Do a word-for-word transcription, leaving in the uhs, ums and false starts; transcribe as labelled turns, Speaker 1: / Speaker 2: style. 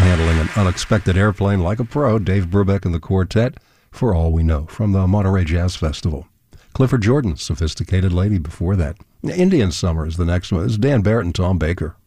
Speaker 1: handling an unexpected airplane like a pro, Dave Brubeck and the Quartet, For All We Know, from the Monterey Jazz Festival. Clifford Jordan, Sophisticated Lady, before that. Indian Summer is the next one. This is Dan Barrett and Tom Baker.